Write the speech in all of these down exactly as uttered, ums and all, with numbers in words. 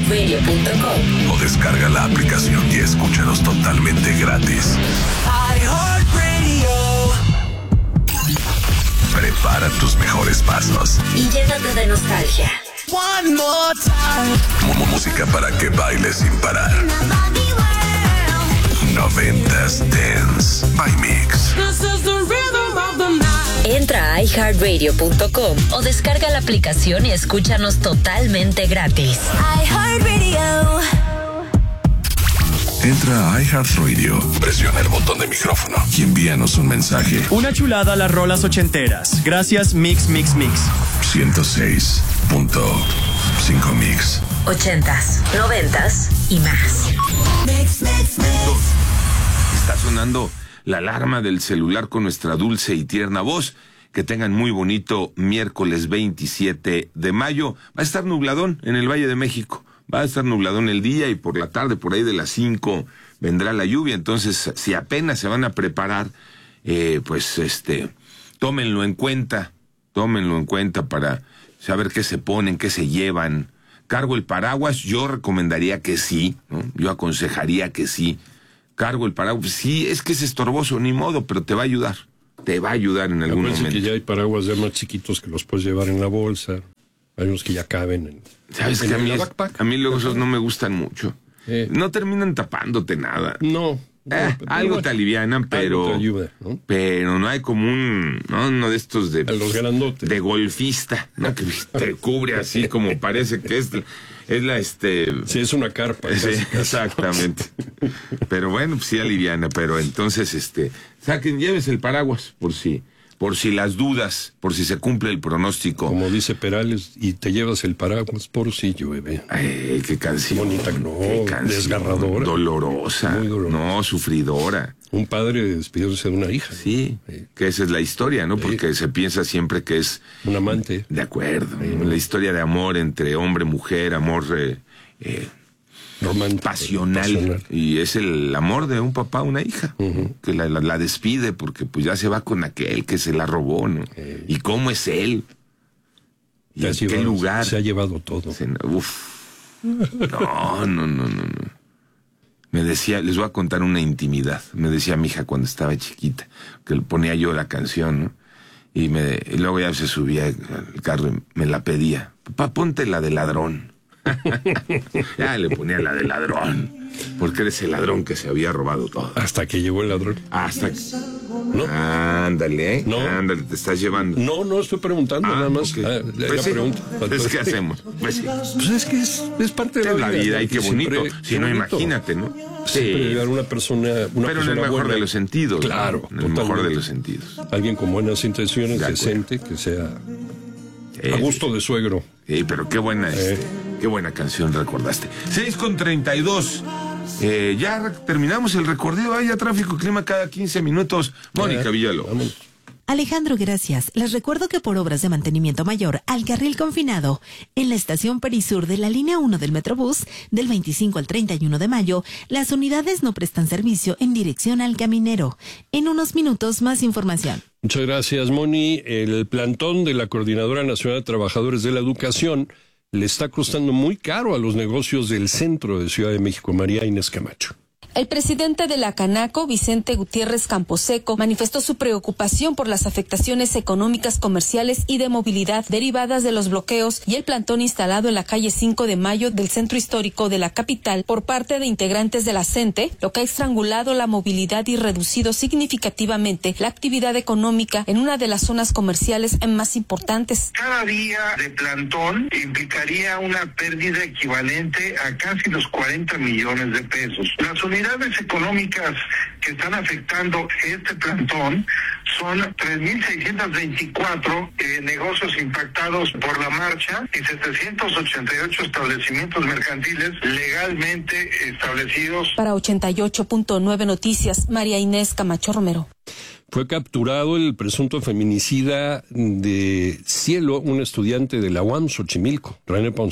radio punto com o descarga la aplicación y escúchanos totalmente gratis. iHeartRadio. Prepara tus mejores pasos y llénate de nostalgia. One more time. Música para que bailes sin parar. Noventas Dance by Mix. Entra a i heart radio punto com o descarga la aplicación y escúchanos totalmente gratis. iHeartRadio. Entra a iHeartRadio, presiona el botón de micrófono y envíanos un mensaje. Una chulada a las rolas ochenteras. Gracias, Mix, Mix, Mix. ciento seis punto cinco Mix. Ochentas, noventas y más. Mix, mix, mix. Está sonando la alarma del celular con nuestra dulce y tierna voz. Que tengan muy bonito miércoles veintisiete de mayo. Va a estar nubladón en el Valle de México. Va a estar nubladón el día y por la tarde, por ahí de las cinco, vendrá la lluvia. Entonces, si apenas se van a preparar, eh, pues este, tómenlo en cuenta. Tómenlo en cuenta para saber qué se ponen, qué se llevan. Cargo el paraguas, yo recomendaría que sí, ¿no? Yo aconsejaría que sí. Cargo el paraguas, sí, es que es estorboso, ni modo, pero te va a ayudar. Te va a ayudar en algún Acuérdense momento. que ya hay paraguas ya más chiquitos que los puedes llevar en la bolsa. Hay unos que ya caben en, ¿Sabes en que a mí, la es- backpack. a mí luego esos no me gustan mucho? Eh. No terminan tapándote nada. No. no, Eh, pero algo bueno, te alivianan, pero... algo te ayuda, ¿no? Pero no hay como un... No, uno de estos de... A los grandotes. De golfista, ¿no? Que te cubre así como parece que es... Es la, este... Sí, es una carpa. Sí, casi, casi. exactamente. Pero bueno, pues sí aliviana, pero entonces, este... Saquen, llévese el paraguas, por si... Por si las dudas, por si se cumple el pronóstico. Como dice Perales, y te llevas el paraguas por si llueve. Ay, qué canción. Bonita, no, qué canción. desgarradora. Dolorosa. Muy dolorosa. No, sufridora. Un padre despidiéndose de una hija. Sí, Sí. que esa es la historia, ¿no? Sí. Porque se piensa siempre que es... Un amante. De acuerdo. La historia de amor entre hombre y mujer, amor eh, eh, Romántico. pasional. pasional. Y es el amor de un papá a una hija. Que la, la, la despide porque pues ya se va con aquel que se la robó, ¿no? Eh. ¿Y cómo es él? ¿Y Te en has qué llevado- lugar? Se ha llevado todo. Se- Uf. No, no, no, no, no. Me decía, les voy a contar una intimidad. Me decía mi hija cuando estaba chiquita, que le ponía yo la canción, ¿no? Y, me, y luego ya se subía al carro y me la pedía. Papá, ponte la de ladrón. Ya le ponía la de ladrón. Porque eres el ladrón que se había robado todo. Hasta que llegó el ladrón. Hasta que... No. Ándale, ¿eh? No. Ándale, te estás llevando. No, no estoy preguntando, Ah, nada más. ok. Ah, la, Pues la sí. pregunta. Pues, ¿qué hacemos? Pues sí. Pues es que es, es parte de Es la la vida. vida, y ¿no? qué bonito. Siempre- Si qué no, bonito. imagínate, ¿no? Siempre Sí. llegar una persona, una Pero en persona el mejor buena. de los sentidos. Claro, ¿no? En el mejor de totalmente. los sentidos. Alguien con buenas intenciones, De acuerdo. decente, que sea Eh, a gusto de suegro. Sí, pero qué buena, Eh. este, qué buena canción recordaste. seis con treinta y dos. Eh, ya re- terminamos el recorrido. Haya tráfico y clima cada quince minutos. Mónica Eh, Villalobos. vámonos. Alejandro, gracias. Les recuerdo que por obras de mantenimiento mayor al carril confinado en la estación Perisur de la línea uno del Metrobús, del veinticinco al treinta y uno de mayo, las unidades no prestan servicio en dirección al Caminero. En unos minutos, más información. Muchas gracias, Moni. El plantón de la Coordinadora Nacional de Trabajadores de la Educación le está costando muy caro a los negocios del centro de Ciudad de México. María Inés Camacho. El presidente de la Canaco, Vicente Gutiérrez Camposeco, manifestó su preocupación por las afectaciones económicas, comerciales y de movilidad derivadas de los bloqueos y el plantón instalado en la calle cinco de mayo del centro histórico de la capital por parte de integrantes de la CENTE, lo que ha estrangulado la movilidad y reducido significativamente la actividad económica en una de las zonas comerciales más importantes. Cada día de plantón implicaría una pérdida equivalente a casi los cuarenta millones de pesos. Las unidades económicas que están afectando este plantón son tres mil seiscientos veinticuatro eh, negocios impactados por la marcha y setecientos ochenta y ocho establecimientos mercantiles legalmente establecidos. Para ochenta y ocho punto nueve Noticias, María Inés Camacho Romero. Fue capturado el presunto feminicida de Cielo, un estudiante de la U A M Xochimilco, René Ponce.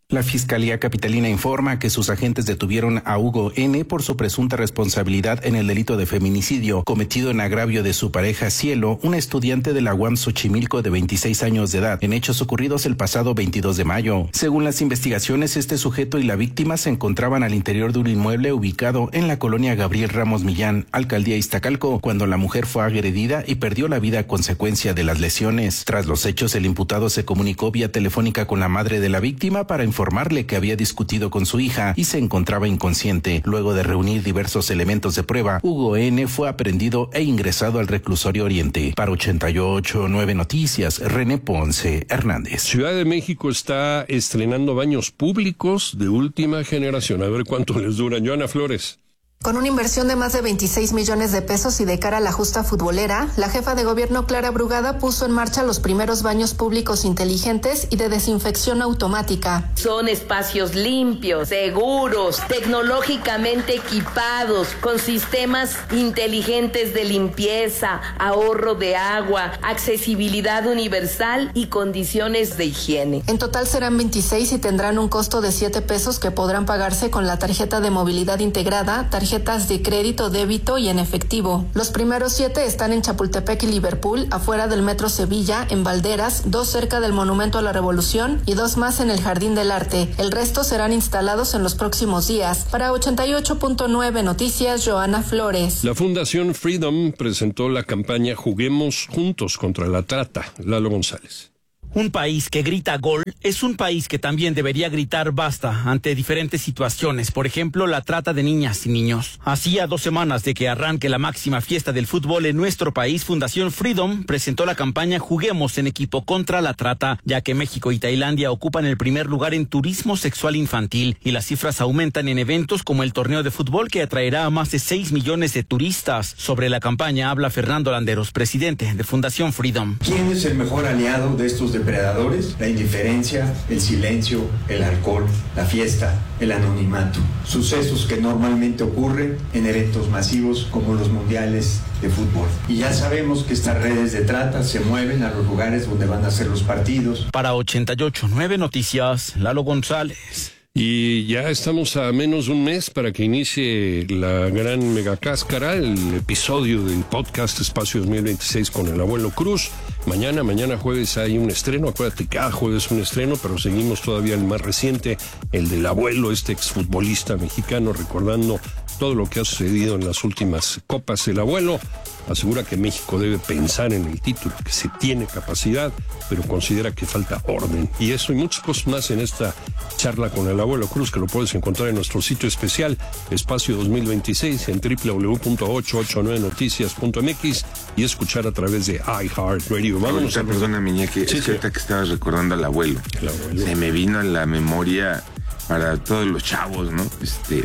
La Fiscalía Capitalina informa que sus agentes detuvieron a Hugo N. por su presunta responsabilidad en el delito de feminicidio cometido en agravio de su pareja Cielo, una estudiante de la U A M Xochimilco de veintiséis años de edad, en hechos ocurridos el pasado veintidós de mayo. Según las investigaciones, este sujeto y la víctima se encontraban al interior de un inmueble ubicado en la colonia Gabriel Ramos Millán, alcaldía Iztacalco, cuando la mujer fue agredida y perdió la vida a consecuencia de las lesiones. Tras los hechos, el imputado se comunicó vía telefónica con la madre de la víctima para informarle que había discutido con su hija y se encontraba inconsciente. Luego de reunir diversos elementos de prueba, Hugo N. fue aprehendido e ingresado al reclusorio Oriente. Para ochenta y ocho punto nueve Noticias, René Ponce Hernández. Ciudad de México está estrenando baños públicos de última generación. A ver cuánto les duran. Joana Flores. Con una inversión de más de veintiséis millones de pesos y de cara a la justa futbolera, la jefa de gobierno Clara Brugada puso en marcha los primeros baños públicos inteligentes y de desinfección automática. Son espacios limpios, seguros, tecnológicamente equipados, con sistemas inteligentes de limpieza, ahorro de agua, accesibilidad universal y condiciones de higiene. En total serán veintiséis y tendrán un costo de siete pesos que podrán pagarse con la tarjeta de movilidad integrada, tarjeta tarjetas de crédito, débito y en efectivo. Los primeros siete están en Chapultepec y Liverpool, afuera del Metro Sevilla, en Valderas, dos cerca del Monumento a la Revolución y dos más en el Jardín del Arte. El resto serán instalados en los próximos días. Para ochenta y ocho punto nueve Noticias, Joana Flores. La Fundación Freedom presentó la campaña Juguemos Juntos contra la Trata. Lalo González. Un país que grita gol es un país que también debería gritar basta ante diferentes situaciones, por ejemplo, la trata de niñas y niños. Así, a dos semanas de que arranque la máxima fiesta del fútbol en nuestro país, Fundación Freedom presentó la campaña Juguemos en equipo contra la trata, ya que México y Tailandia ocupan el primer lugar en turismo sexual infantil y las cifras aumentan en eventos como el torneo de fútbol que atraerá a más de seis millones de turistas. Sobre la campaña habla Fernando Landeros, presidente de Fundación Freedom. ¿Quién es el mejor aliado de estos depredadores? La indiferencia, el silencio, el alcohol, la fiesta, el anonimato. Sucesos que normalmente ocurren en eventos masivos como los mundiales de fútbol. Y ya sabemos que estas redes de trata se mueven a los lugares donde van a ser los partidos. Para ochenta y ocho punto nueve Noticias, Lalo González. Y ya estamos a menos de un mes para que inicie la gran megacáscara, el episodio del podcast Espacio dos mil veintiséis con el Abuelo Cruz. Mañana, mañana jueves hay un estreno, acuérdate, cada jueves un estreno, pero seguimos todavía el más reciente, el del abuelo, este exfutbolista mexicano, recordando todo lo que ha sucedido en las últimas copas. El abuelo asegura que México debe pensar en el título, que se tiene capacidad, pero considera que falta orden. Y eso y muchas cosas más en esta charla con el Abuelo Cruz, que lo puedes encontrar en nuestro sitio especial, Espacio dos mil veintiséis, en doble u doble u doble u punto ochocientos ochenta y nueve noticias punto m x y escuchar a través de iHeartRadio. Vamos a... Perdona, Miñaki, sí, es que ahorita que estabas recordando al abuelo, el abuelo, se me vino a la memoria para todos los chavos, ¿no? Este...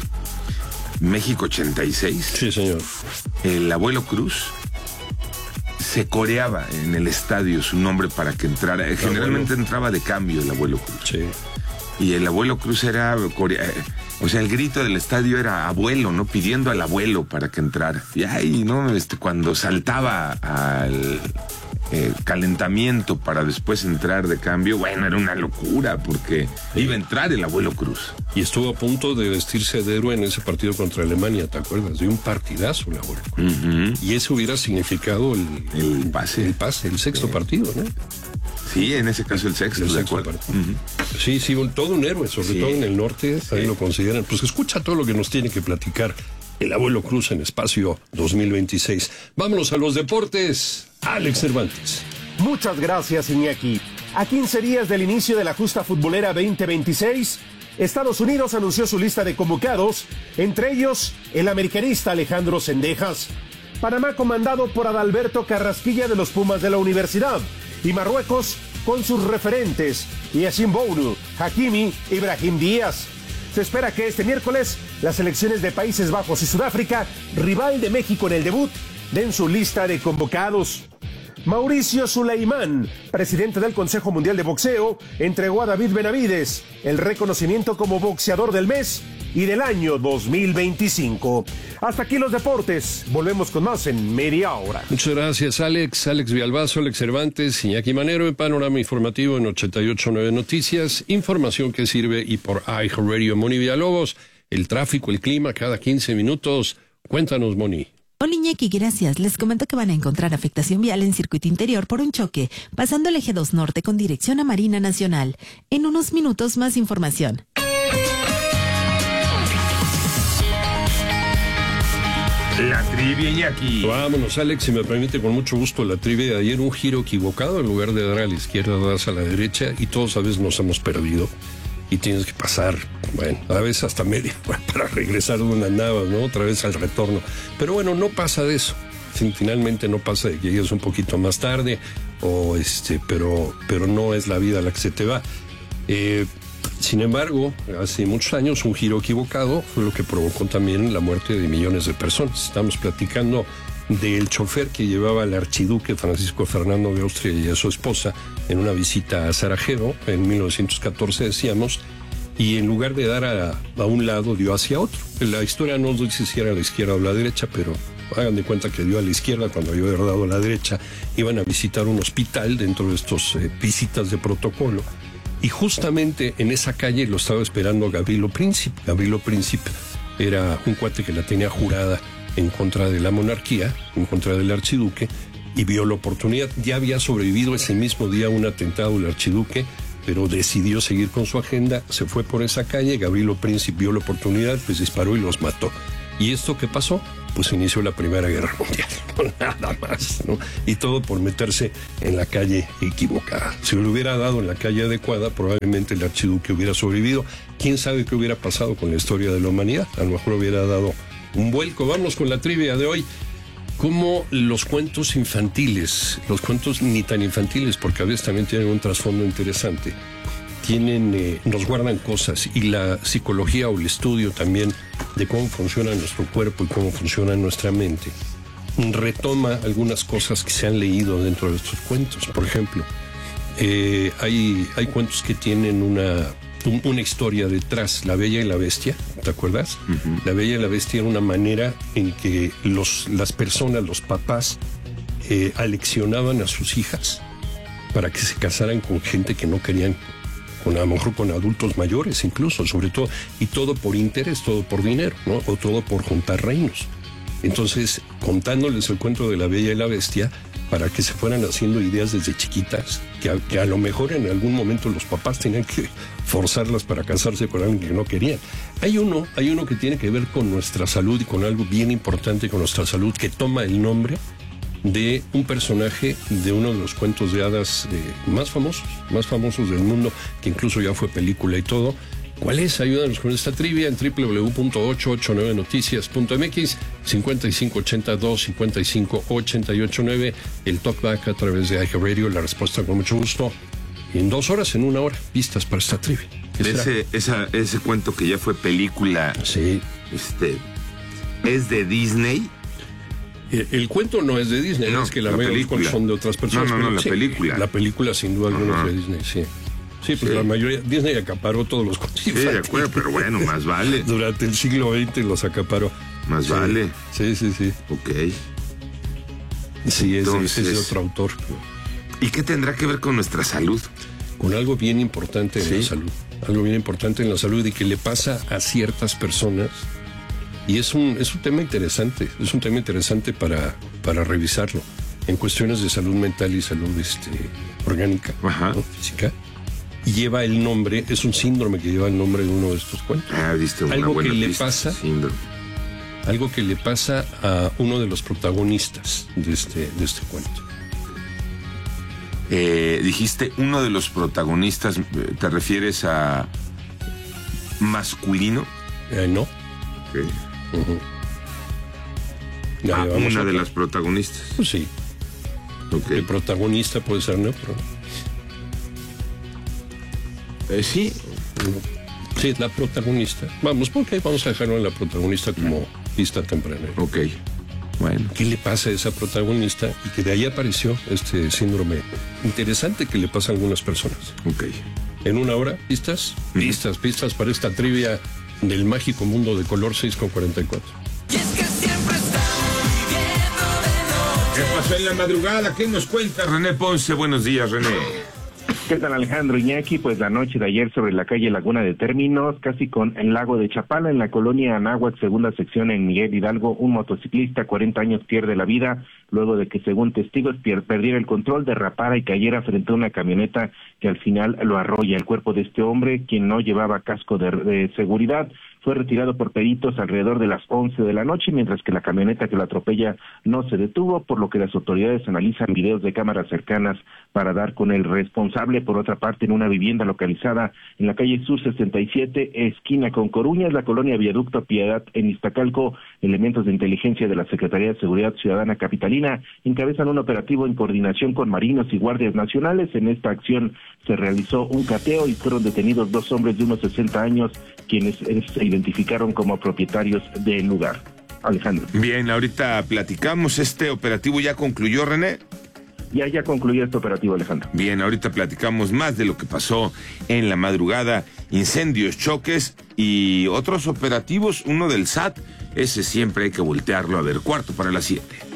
México ochenta y seis. Sí, señor. El Abuelo Cruz se coreaba en el estadio su nombre para que entrara. El Generalmente abuelo. entraba de cambio el Abuelo Cruz. Sí. Y el Abuelo Cruz era corea... O sea, el grito del estadio era abuelo, ¿no? Pidiendo al abuelo para que entrara. Y ahí, ¿no? Este, cuando saltaba al eh, calentamiento para después entrar de cambio, bueno, era una locura porque iba a entrar el Abuelo Cruz. Y estuvo a punto de vestirse de héroe en ese partido contra Alemania, ¿te acuerdas? De un partidazo el Abuelo Cruz. Uh-huh. Y eso hubiera significado el, el pase. El pase, el sexto sí. partido, ¿no? Sí, en ese caso el sexto. El sexto partido. Uh-huh. Sí, sí, un, todo un héroe, sobre sí. todo en el norte, ahí sí. lo consideran. Pues escucha todo lo que nos tiene que platicar el Abuelo Cruz en Espacio dos mil veintiséis. Vámonos a los deportes. Alex Cervantes. Muchas gracias, Iñaki. A quince días del inicio de la justa futbolera veinte veintiséis, Estados Unidos anunció su lista de convocados, entre ellos el americanista Alejandro Cendejas. Panamá comandado por Adalberto Carrasquilla de los Pumas de la Universidad, y Marruecos con sus referentes, Yacine Bounou, Hakimi y Brahim Díaz. Se espera que este miércoles las selecciones de Países Bajos y Sudáfrica, rival de México en el debut, den su lista de convocados. Mauricio Suleimán, presidente del Consejo Mundial de Boxeo, entregó a David Benavides el reconocimiento como boxeador del mes y del año dos mil veinticinco. Hasta aquí los deportes. Volvemos con más en media hora. Muchas gracias, Alex. Alex Villalbazo, Alex Cervantes, Iñaki Manero, en Panorama Informativo en ochenta y ocho punto nueve Noticias. Información que sirve y por iHeartRadio. Moni Villalobos, el tráfico, el clima, cada quince minutos. Cuéntanos, Moni. Hola Iñaki, gracias. Les comento que van a encontrar afectación vial en circuito interior por un choque, pasando el eje dos norte con dirección a Marina Nacional. En unos minutos más información. La trivia, Iñaki. Vámonos, Alex, si me permite, con mucho gusto la trivia de ayer. Un giro equivocado, en lugar de dar a la izquierda, das a la derecha, y todos a veces nos hemos perdido. Y tienes que pasar, bueno, a veces hasta media hora para regresar donde andabas, ¿no? Otra vez al retorno. Pero bueno, no pasa de eso. Finalmente no pasa de que llegues un poquito más tarde, o este, pero, pero no es la vida la que se te va. Eh, sin embargo, hace muchos años un giro equivocado fue lo que provocó también la muerte de millones de personas. Estamos platicando del chofer que llevaba al archiduque Francisco Fernando de Austria y a su esposa en una visita a Sarajevo en mil novecientos catorce, decíamos, y en lugar de dar a, a un lado dio hacia otro. La historia no nos dice si era a la izquierda o a la derecha, pero hagan de cuenta que dio a la izquierda cuando había dado a la derecha. Iban a visitar un hospital dentro de estos eh, visitas de protocolo, y justamente en esa calle lo estaba esperando Gavrilo Princip. Gavrilo Princip era un cuate que la tenía jurada en contra de la monarquía, en contra del archiduque, y vio la oportunidad. Ya había sobrevivido ese mismo día un atentado del archiduque, pero decidió seguir con su agenda, se fue por esa calle, Gavrilo Princip vio la oportunidad, pues disparó y los mató. ¿Y esto qué pasó? Pues inició la Primera Guerra Mundial, nada más, ¿no? Y todo por meterse en la calle equivocada. Si lo hubiera dado en la calle adecuada, probablemente el archiduque hubiera sobrevivido. ¿Quién sabe qué hubiera pasado con la historia de la humanidad? A lo mejor hubiera dado un vuelco. Vamos con la trivia de hoy. Como los cuentos infantiles, los cuentos ni tan infantiles, porque a veces también tienen un trasfondo interesante, tienen, eh, nos guardan cosas, y la psicología o el estudio también de cómo funciona nuestro cuerpo y cómo funciona nuestra mente retoma algunas cosas que se han leído dentro de estos cuentos. Por ejemplo, eh, hay, hay cuentos que tienen una, un, una historia detrás. La Bella y la Bestia, ¿te acuerdas? Uh-huh. La Bella y la Bestia era una manera en que los, las personas, los papás, eh, aleccionaban a sus hijas para que se casaran con gente que no querían, con, a lo mejor con adultos mayores incluso, sobre todo, y todo por interés, todo por dinero, ¿no? O todo por juntar reinos. Entonces, contándoles el cuento de la Bella y la Bestia, para que se fueran haciendo ideas desde chiquitas, que a, que a lo mejor en algún momento los papás tenían que forzarlas para casarse con alguien que no querían. Hay uno, hay uno que tiene que ver con nuestra salud y con algo bien importante con nuestra salud, que toma el nombre de un personaje de uno de los cuentos de hadas eh, más famosos, más famosos del mundo, que incluso ya fue película y todo. ¿Cuál es? Ayúdanos con esta trivia en doble u doble u doble u punto ochocientos ochenta y nueve noticias punto m x, cincuenta y cinco ochenta y dos, cincuenta y cinco ochenta y ocho nueve, el talkback a través de iHeartRadio, la respuesta con mucho gusto. Y en dos horas, en una hora, pistas para esta trivia. Ese, esa, ese cuento que ya fue película, sí, este, ¿es de Disney? El, el cuento no es de Disney, no, es que la, la mayoría son de otras personas. No, no, no, la sí, película. La película sin duda alguna es de Disney, sí. Sí, pues sí. La mayoría, Disney acaparó todos los cuentos. Sí, de acuerdo, pero bueno, más vale. Durante el siglo veinte los acaparó. Más sí. vale. Sí, sí, sí. Ok. Sí, Entonces, es, de, es de otro autor. ¿Y qué tendrá que ver con nuestra salud? Con algo bien importante en ¿Sí? la salud. Algo bien importante en la salud y que le pasa a ciertas personas. Y es un, es un tema interesante. Es un tema interesante para, para revisarlo. En cuestiones de salud mental y salud este, orgánica, ¿no? Física. Lleva el nombre, es un síndrome que lleva el nombre de uno de estos cuentos. Ah, viste, una algo buena que le pista, pasa, síndrome. Algo que le pasa a uno de los protagonistas de este, de este cuento. Eh, dijiste uno de los protagonistas, ¿te refieres a masculino? Eh, no. Okay. Uh-huh. Ah, una de las protagonistas. Pues sí. Okay. El protagonista puede ser neutro. Eh, sí. Sí, es la protagonista. Vamos, porque vamos a dejarlo en la protagonista como pista temprana. Ok. Bueno. ¿Qué le pasa a esa protagonista? Y que de ahí apareció este síndrome interesante que le pasa a algunas personas. Ok. En una hora, pistas, pistas, pistas para esta trivia del mágico mundo de color, seis con cuarenta y cuatro. ¿Qué pasó en la madrugada? ¿Qué nos cuenta René Ponce? Buenos días, René. ¿Qué tal, Alejandro Iñaki? Pues la noche de ayer sobre la calle Laguna de Términos, casi con el lago de Chapala, en la colonia Anáhuac, segunda sección en Miguel Hidalgo, un motociclista, cuarenta años, pierde la vida luego de que, según testigos, perdiera el control, derrapara y cayera frente a una camioneta que al final lo arrolla. El cuerpo de este hombre, quien no llevaba casco de, de seguridad, fue retirado por peritos alrededor de las once de la noche, mientras que la camioneta que lo atropella no se detuvo, por lo que las autoridades analizan videos de cámaras cercanas para dar con el responsable. Por otra parte, en una vivienda localizada en la calle Sur sesenta y siete, esquina con Coruñas, la colonia Viaducto Piedad, en Iztacalco, elementos de inteligencia de la Secretaría de Seguridad Ciudadana Capitalina encabezan un operativo en coordinación con marinos y guardias nacionales. En esta acción se realizó un cateo y fueron detenidos dos hombres de unos sesenta años, quienes se identificaron como propietarios del lugar. Alejandro. Bien, ahorita platicamos. ¿Este operativo ya concluyó, René? Ya, ya concluyó este operativo, Alejandro. Bien, ahorita platicamos más de lo que pasó en la madrugada. Incendios, choques y otros operativos. Uno del S A T, ese siempre hay que voltearlo a ver. Cuarto para las siete.